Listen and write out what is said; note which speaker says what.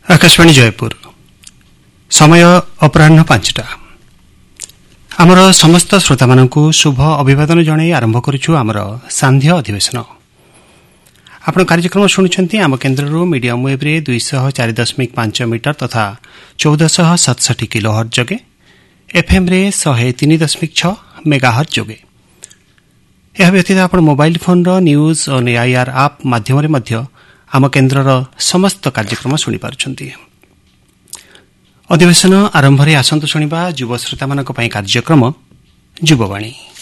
Speaker 1: आकाशवाणी जयपुर समय अपराह्न 5टा आमर समस्त श्रोता मानकु शुभ अभिवादन जणाई आरंभ करुछु आमर सांध्य अधिवेशन। आपण कार्यक्रम शुणुछंती आम केन्द्ररू मीडियम वेब रे 204.5 मीटर तथा 1467 किलोहर्ट्ज जोगे एफएम रे 103.6 मेगाहर्ट्ज जोगे। यह व्यतीत आपण mobile phone row news on AIR app माध्यम रे मध्य आम केन्द्रर समस्त कार्यक्रम शुणी पारुछंती। अधिवेशन आरंभ रे आसंतु शुणिबा युव श्रोता मानक पई कार्यक्रम युववाणी।